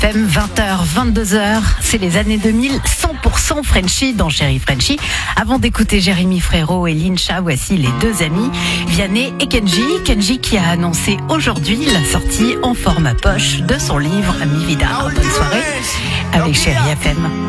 FM, 20h, 22h, c'est les années 2000, 100% Frenchy dans Chéri Frenchy. Avant d'écouter Jérémy Frérot et Lincha, voici les deux amis, Vianney et Kenji. Kenji qui a annoncé aujourd'hui la sortie en format poche de son livre Mi Vida. Bonne soirée avec Chéri FM.